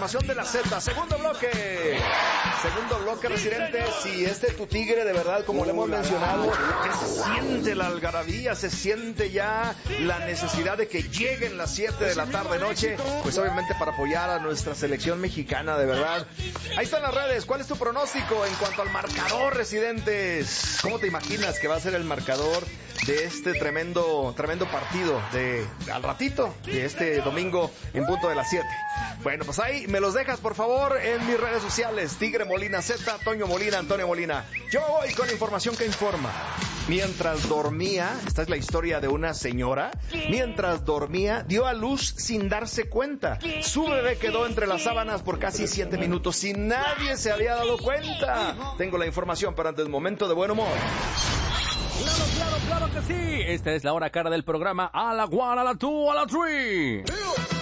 información de la Z. Segundo bloque, residente. Si tu tigre, de verdad, como le hemos mencionado, que se siente la algarabía, se siente ya la necesidad de que lleguen las 7 de la tarde noche, pues obviamente para apoyar a nuestra selección mexicana, de verdad. Ahí están las redes. ¿Cuál es tu pronóstico en cuanto al marcador, residentes? ¿Cómo te imaginas que va a ser el marcador de este tremendo partido al ratito, de este domingo en punto de las 7? Bueno, pues ahí me los dejas, por favor, en mis redes sociales. Tigre Molina Z, Toño Molina, Antonio Molina. Yo voy con información que informa. Mientras dormía, esta es la historia de una señora, mientras dormía, dio a luz sin darse cuenta. Su bebé quedó entre las sábanas por casi 7 minutos y nadie se había dado cuenta. Tengo la información, pero antes, momento de buen humor. Claro que sí. Esta es la hora cara del programa. A la 1, a la 2, a la 3.